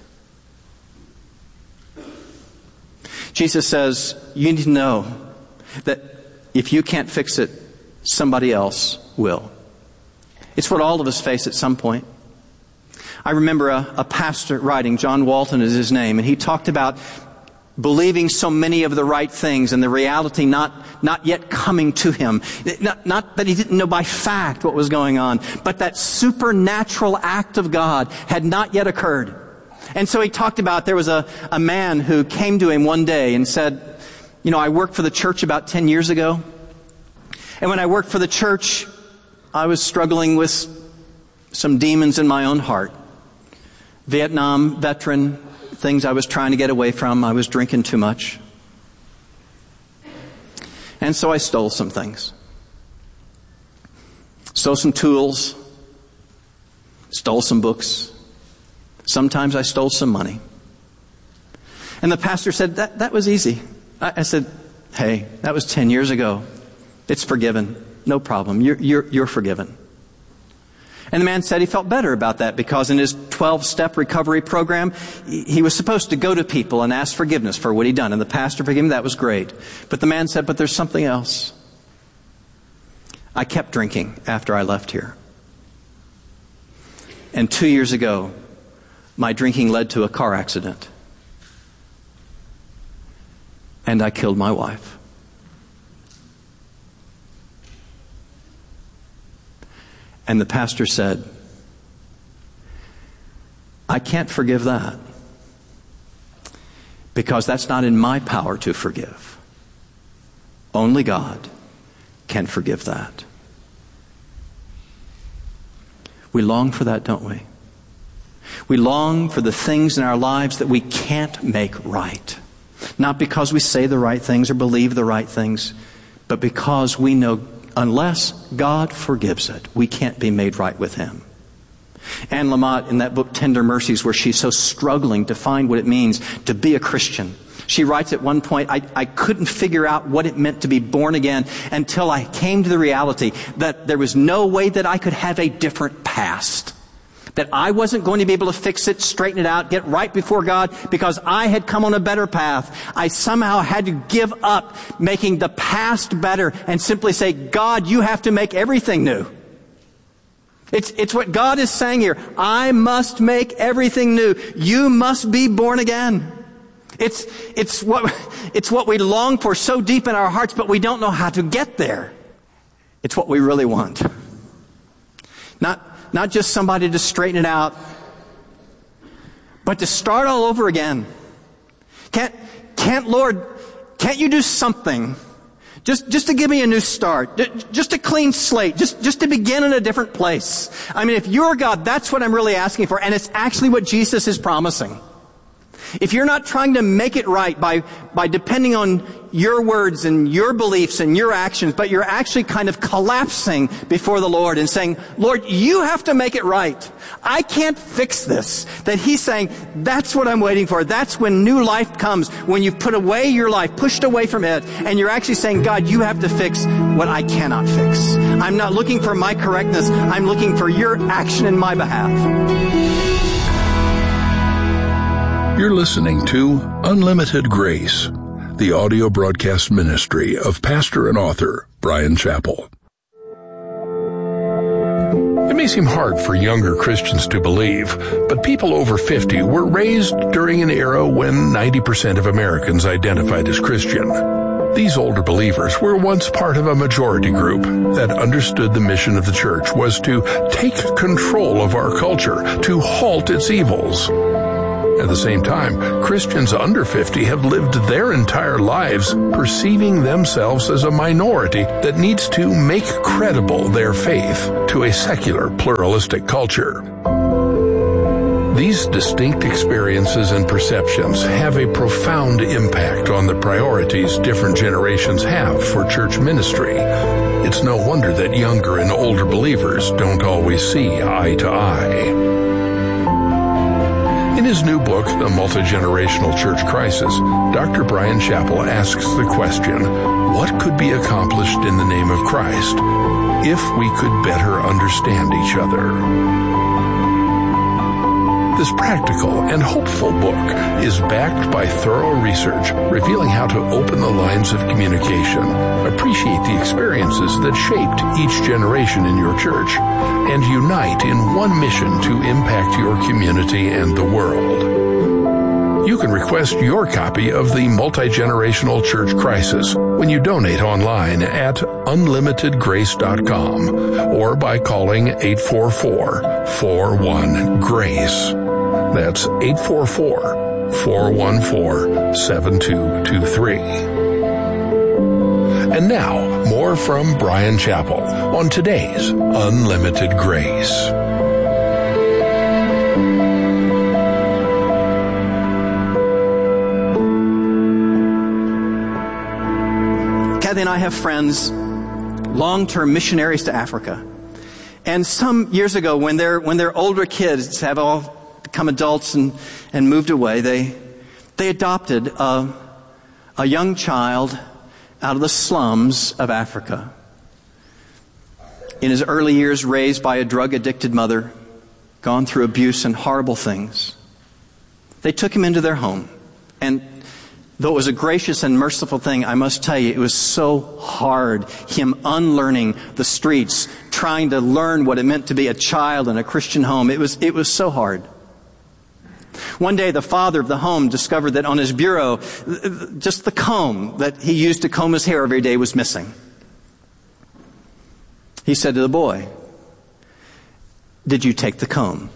[SPEAKER 26] Jesus says, you need to know that if you can't fix it, somebody else will. It's what all of us face at some point. I remember a, a pastor writing, John Walton is his name, and he talked about believing so many of the right things and the reality not, not yet coming to him. Not, not that he didn't know by fact what was going on, but that supernatural act of God had not yet occurred. And so he talked about there was a, a man who came to him one day and said, you know, I worked for the church about ten years ago. And when I worked for the church, I was struggling with some demons in my own heart. Vietnam veteran, things I was trying to get away from. I was drinking too much. And so I stole some things. Stole some tools. Stole some books. Sometimes I stole some money. And the pastor said, that, that was easy. I, I said, hey, that was ten years ago. It's forgiven. No problem. You're, you're, you're forgiven. And the man said he felt better about that because in his twelve-step recovery program, he was supposed to go to people and ask forgiveness for what he'd done. And the pastor forgave him. That was great. But the man said, but there's something else. I kept drinking after I left here. And two years ago, my drinking led to a car accident. And I killed my wife. And the pastor said, I can't forgive that because that's not in my power to forgive. Only God can forgive that. We long for that, don't we? We long for the things in our lives that we can't make right. Not because we say the right things or believe the right things, but because we know unless God forgives it, we can't be made right with Him. Anne Lamott, in that book, Tender Mercies, where she's so struggling to find what it means to be a Christian, she writes at one point, I, I couldn't figure out what it meant to be born again until I came to the reality that there was no way that I could have a different past. That I wasn't going to be able to fix it, straighten it out, get right before God because I had come on a better path. I somehow had to give up making the past better and simply say, God, you have to make everything new. It's, it's what God is saying here. I must make everything new. You must be born again. It's, it's what, it's what we long for so deep in our hearts, but we don't know how to get there. It's what we really want. Not, Not just somebody to straighten it out, but to start all over again. Can't, can't, Lord, can't you do something? Just, just to give me a new start. Just a clean slate. Just, just to begin in a different place. I mean, if you're God, that's what I'm really asking for. And it's actually what Jesus is promising. If you're not trying to make it right by, by depending on your words and your beliefs and your actions, but you're actually kind of collapsing before the Lord and saying, Lord, you have to make it right. I can't fix this. That he's saying, that's what I'm waiting for. That's when new life comes, when you've put away your life, pushed away from it, and you're actually saying, God, you have to fix what I cannot fix. I'm not looking for my correctness. I'm looking for your action in my behalf.
[SPEAKER 5] You're listening to Unlimited Grace, the audio broadcast ministry of pastor and author Bryan Chapell. It may seem hard for younger Christians to believe, but people over fifty were raised during an era when ninety percent of Americans identified as Christian. These older believers were once part of a majority group that understood the mission of the church was to take control of our culture, to halt its evils. At the same time, Christians under fifty have lived their entire lives perceiving themselves as a minority that needs to make credible their faith to a secular, pluralistic culture. These distinct experiences and perceptions have a profound impact on the priorities different generations have for church ministry. It's no wonder that younger and older believers don't always see eye to eye. In his new book, The Multi-Generational Church Crisis, Doctor Bryan Chapell asks the question, what could be accomplished in the name of Christ if we could better understand each other? This practical and hopeful book is backed by thorough research revealing how to open the lines of communication, appreciate the experiences that shaped each generation in your church, and unite in one mission to impact your community and the world. You can request your copy of The Multi-Generational Church Crisis when you donate online at unlimited grace dot com or by calling eight four four, four one, GRACE. That's eight four four, four one four, seven two two three. And now, more from Bryan Chapell on today's Unlimited Grace.
[SPEAKER 26] Kathy and I have friends, long-term missionaries to Africa. And some years ago, when their when their older kids have all become adults and, and moved away, they they adopted a, a young child out of the slums of Africa. In his early years, raised by a drug-addicted mother, gone through abuse and horrible things. They took him into their home. And though it was a gracious and merciful thing, I must tell you, it was so hard, him unlearning the streets, trying to learn what it meant to be a child in a Christian home. It was, it was so hard. One day, the father of the home discovered that on his bureau, just the comb that he used to comb his hair every day was missing. He said to the boy, "Did you take the comb?"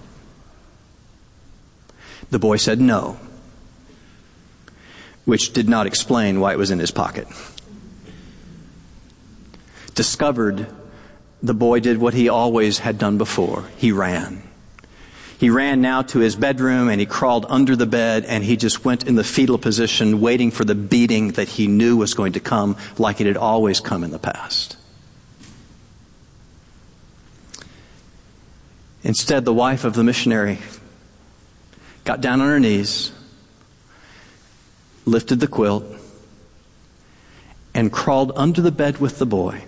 [SPEAKER 26] The boy said no, which did not explain why it was in his pocket. Discovered, the boy did what he always had done before. He ran. He ran now to his bedroom and he crawled under the bed and he just went in the fetal position waiting for the beating that he knew was going to come like it had always come in the past. Instead, the wife of the missionary got down on her knees, lifted the quilt, and crawled under the bed with the boy.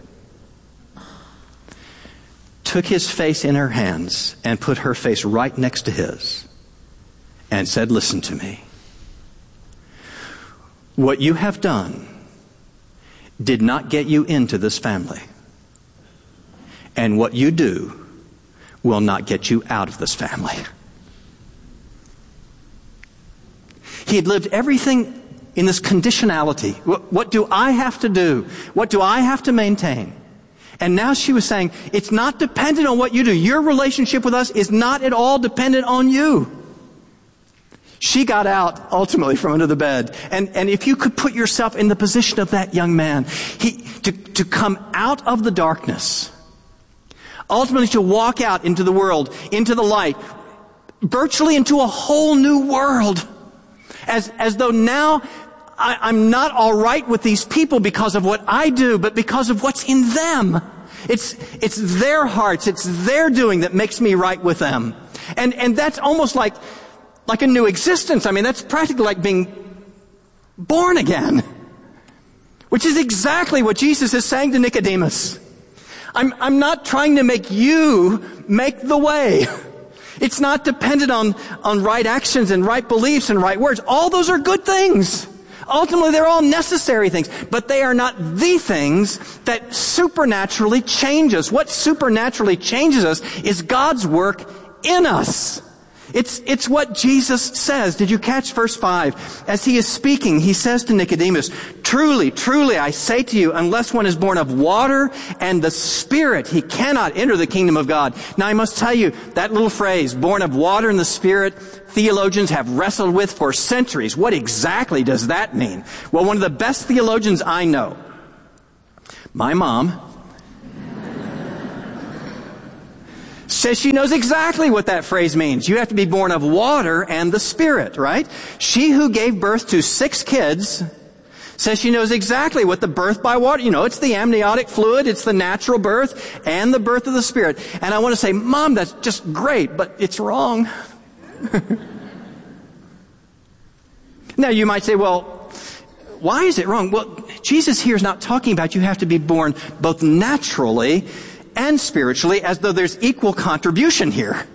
[SPEAKER 26] Took his face in her hands and put her face right next to his and said, "Listen to me. What you have done did not get you into this family. And what you do will not get you out of this family." He had lived everything in this conditionality. What, what do I have to do? What do I have to maintain? And now she was saying, it's not dependent on what you do. Your relationship with us is not at all dependent on you. She got out ultimately from under the bed. And, and if you could put yourself in the position of that young man, he, to, to come out of the darkness, ultimately to walk out into the world, into the light, virtually into a whole new world. As, as though now I, I'm not all right with these people because of what I do, but because of what's in them. It's, it's their hearts, it's their doing that makes me right with them. And, and that's almost like, like a new existence. I mean, that's practically like being born again. Which is exactly what Jesus is saying to Nicodemus. I'm, I'm not trying to make you make the way. It's not dependent on, on right actions and right beliefs and right words. All those are good things. Ultimately, they're all necessary things, but they are not the things that supernaturally change us. What supernaturally changes us is God's work in us. It's, it's what Jesus says. Did you catch verse five? As he is speaking, he says to Nicodemus, truly, truly, I say to you, unless one is born of water and the Spirit, he cannot enter the kingdom of God. Now, I must tell you, that little phrase, born of water and the Spirit, theologians have wrestled with for centuries. What exactly does that mean? Well, one of the best theologians I know, my mom, says she knows exactly what that phrase means. You have to be born of water and the Spirit, right? She who gave birth to six kids says she knows exactly what the birth by water, you know, it's the amniotic fluid, it's the natural birth, and the birth of the Spirit. And I want to say, Mom, that's just great, but it's wrong. Now, you might say, well, why is it wrong? Well, Jesus here is not talking about you have to be born both naturally and spiritually, as though there's equal contribution here.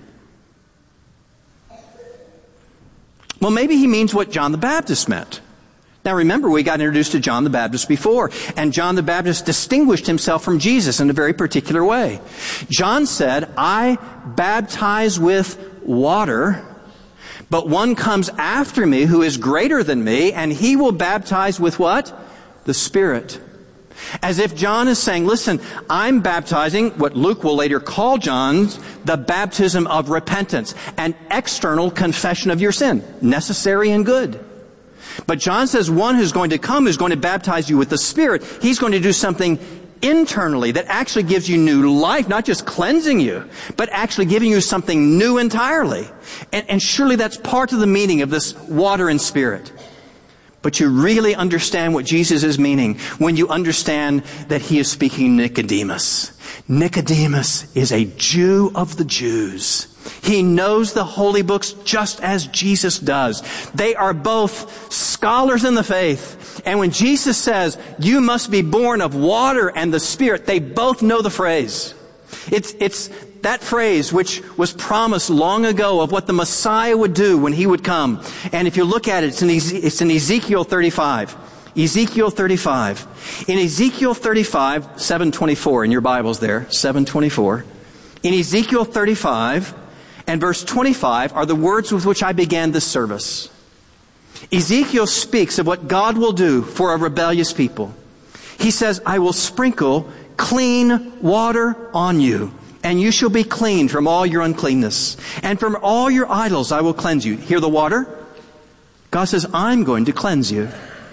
[SPEAKER 26] Well, maybe he means what John the Baptist meant. Now remember, we got introduced to John the Baptist before, and John the Baptist distinguished himself from Jesus in a very particular way. John said, I baptize with water, but one comes after me who is greater than me, and he will baptize with what? The Spirit. As if John is saying, listen, I'm baptizing what Luke will later call John's the baptism of repentance, an external confession of your sin, necessary and good. But John says one who's going to come is going to baptize you with the Spirit. He's going to do something internally that actually gives you new life, not just cleansing you, but actually giving you something new entirely. And, and surely that's part of the meaning of this water and Spirit. But you really understand what Jesus is meaning when you understand that he is speaking Nicodemus. Nicodemus is a Jew of the Jews. He knows the holy books just as Jesus does. They are both scholars in the faith. And when Jesus says, you must be born of water and the Spirit, they both know the phrase. It's, it's that phrase which was promised long ago of what the Messiah would do when he would come. And if you look at it, it's in, Eze- it's in Ezekiel thirty-five. Ezekiel thirty-five. In Ezekiel thirty-five, seven twenty-four, in your Bibles there, seven twenty-four. In Ezekiel thirty-five and verse twenty-five are the words with which I began this service. Ezekiel speaks of what God will do for a rebellious people. He says, I will sprinkle clean water on you, and you shall be clean from all your uncleanness. And from all your idols I will cleanse you. Hear the water? God says, I'm going to cleanse you.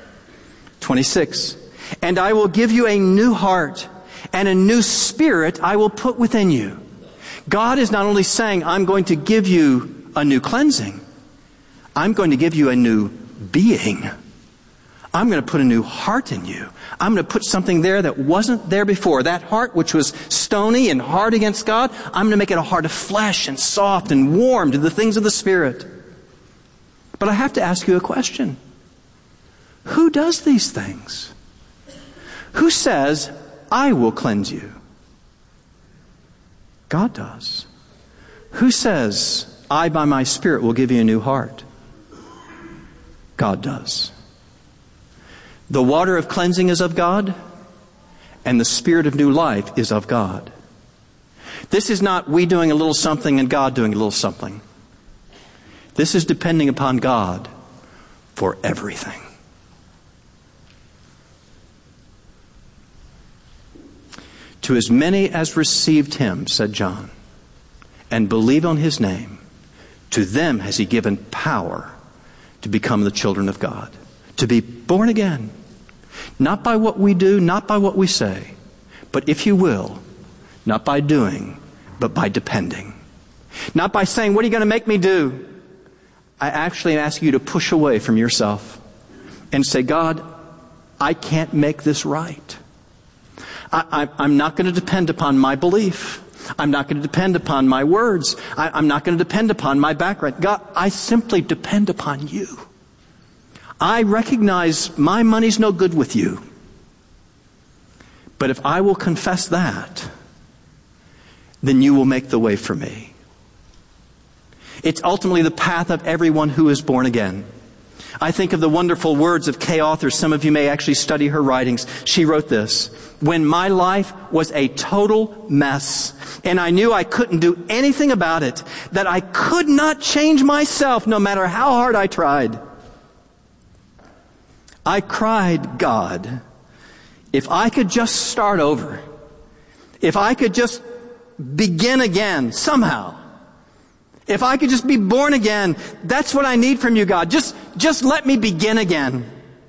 [SPEAKER 26] twenty-six. And I will give you a new heart, and a new spirit I will put within you. God is not only saying, I'm going to give you a new cleansing. I'm going to give you a new being. I'm going to put a new heart in you. I'm going to put something there that wasn't there before. That heart which was stony and hard against God, I'm going to make it a heart of flesh and soft and warm to the things of the Spirit. But I have to ask you a question. Who does these things? Who says, I will cleanse you? God does. Who says, I by my Spirit will give you a new heart? God does. The water of cleansing is of God, and the Spirit of new life is of God. This is not we doing a little something and God doing a little something. This is depending upon God for everything. To as many as received him, said John, and believe on his name, to them has he given power to become the children of God. To be born again. Not by what we do, not by what we say, but if you will, not by doing, but by depending. Not by saying, what are you going to make me do? I actually ask you to push away from yourself and say, God, I can't make this right. I, I, I'm not going to depend upon my belief. I'm not going to depend upon my words. I, I'm not going to depend upon my background. God, I simply depend upon you. I recognize my money's no good with you. But if I will confess that, then you will make the way for me. It's ultimately the path of everyone who is born again. I think of the wonderful words of Kay Arthur. Some of you may actually study her writings. She wrote this: when my life was a total mess, and I knew I couldn't do anything about it, that I could not change myself no matter how hard I tried, I cried, God, if I could just start over, if I could just begin again somehow, if I could just be born again, that's what I need from you, God. Just, just let me begin again.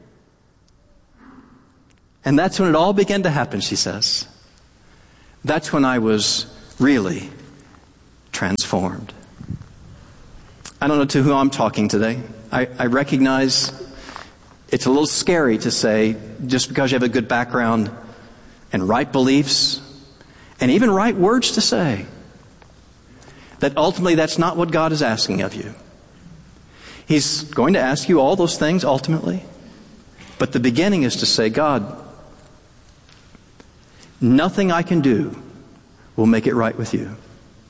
[SPEAKER 26] And that's when it all began to happen, she says. That's when I was really transformed. I don't know to who I'm talking today. I, I recognize it's a little scary to say, just because you have a good background and right beliefs and even right words to say, that ultimately that's not what God is asking of you. He's going to ask you all those things ultimately. But the beginning is to say, God, nothing I can do will make it right with you.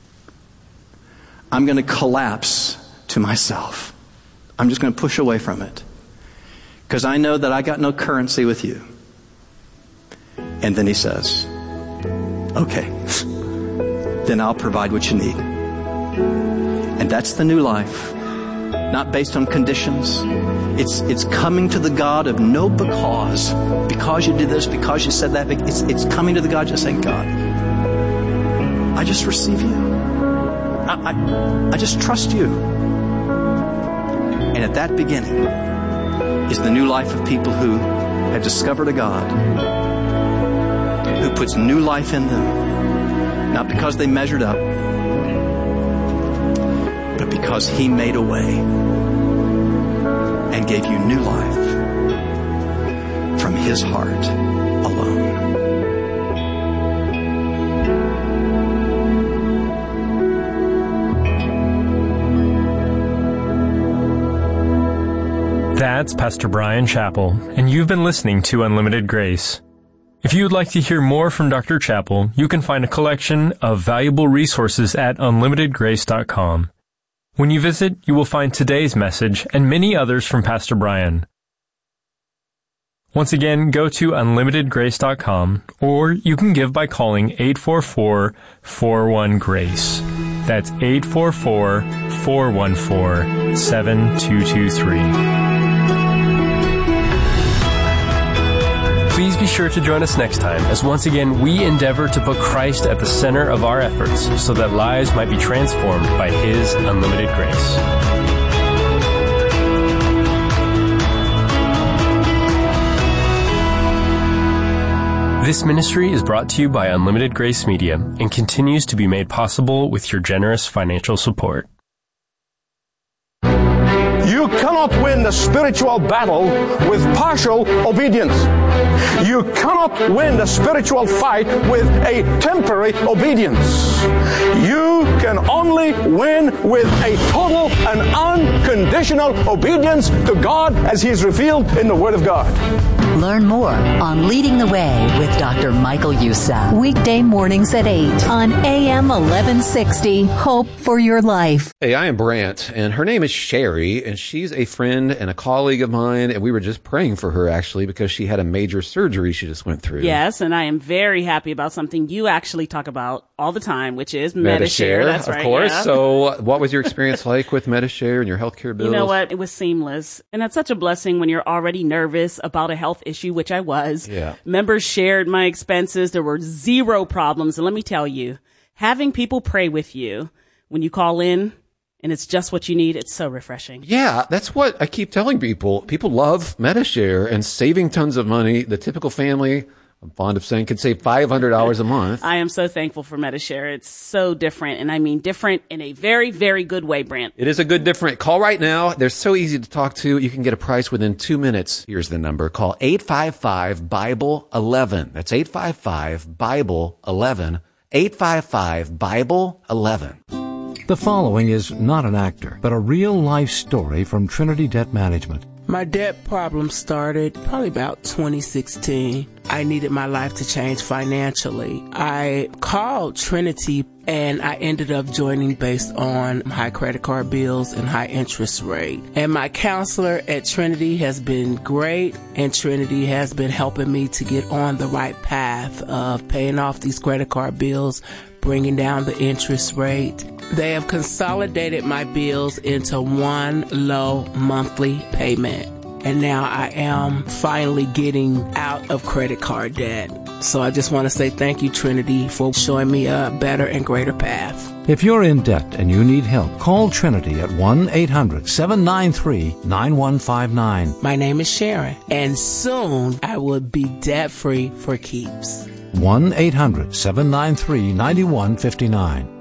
[SPEAKER 26] I'm going to collapse to myself. I'm just going to push away from it. Because I know that I got no currency with you. And then he says, okay, then I'll provide what you need. And that's the new life. Not based on conditions. It's it's coming to the God of no because. Because you did this, because you said that. It's, it's coming to the God just saying, God, I just receive you. I, I, I just trust you. And at that beginning is the new life of people who have discovered a God who puts new life in them. Not because they measured up, but because he made a way and gave you new life from his heart alone.
[SPEAKER 27] That's Pastor Bryan Chapell, and you've been listening to Unlimited Grace. If you would like to hear more from Doctor Chapell, you can find a collection of valuable resources at unlimited grace dot com. When you visit, you will find today's message and many others from Pastor Bryan. Once again, go to unlimited grace dot com, or you can give by calling eight four four, four one, GRACE. That's eight four four, four one four, seven two two three. Please be sure to join us next time as once again we endeavor to put Christ at the center of our efforts so that lives might be transformed by His unlimited grace. This ministry is brought to you by Unlimited Grace Media and continues to be made possible with your generous financial support.
[SPEAKER 6] You cannot win the spiritual battle with partial obedience. You cannot win the spiritual fight with a temporary obedience. You can only win with a total and unconditional obedience to God as He is revealed in the Word of God.
[SPEAKER 2] Learn more on Leading the Way with Doctor Michael Youssef. Weekday mornings at eight on A M eleven sixty. Hope for your life.
[SPEAKER 8] Hey, I am Brant, and her name is Sherry, and she's a friend and a colleague of mine, and we were just praying for her, actually, because she had a major surgery she just went through.
[SPEAKER 9] Yes, and I am very happy about something you actually talk about all the time, which is Medi-Share.
[SPEAKER 8] Medi-Share,
[SPEAKER 9] That's
[SPEAKER 8] of
[SPEAKER 9] right,
[SPEAKER 8] course.
[SPEAKER 9] yeah.
[SPEAKER 8] So what was your experience like with Medi-Share and your healthcare bills?
[SPEAKER 9] You know what? It was seamless. And that's such a blessing when you're already nervous about a health issue, which I was.
[SPEAKER 8] Yeah.
[SPEAKER 9] Members shared my expenses. There were zero problems. And let me tell you, having people pray with you when you call in and it's just what you need, it's so refreshing.
[SPEAKER 8] Yeah, that's what I keep telling people. People love Medi-Share and saving tons of money. The typical family I'm fond of saying could save five hundred dollars a month.
[SPEAKER 9] I am so thankful for Medi-Share. It's so different, and I mean different in a very, very good way, Brent.
[SPEAKER 8] It is a good different. Call right now. They're so easy to talk to. You can get a price within two minutes. Here's the number. Call eight five five, Bible eleven. That's eight five five, Bible eleven. eight five five, Bible eleven.
[SPEAKER 7] The following is not an actor, but a real-life story from Trinity Debt Management.
[SPEAKER 10] My debt problem started probably about twenty sixteen. I needed my life to change financially. I called Trinity and I ended up joining based on high credit card bills and high interest rate. And my counselor at Trinity has been great, and Trinity has been helping me to get on the right path of paying off these credit card bills, bringing down the interest rate. They have consolidated my bills into one low monthly payment. And now I am finally getting out of credit card debt. So I just want to say thank you, Trinity, for showing me a better and greater path.
[SPEAKER 7] If you're in debt and you need help, call Trinity at one eight hundred, seven nine three, nine one five nine.
[SPEAKER 10] My name is Sharon, and soon I will be debt-free for keeps.
[SPEAKER 7] one eight hundred, seven nine three, nine one five nine.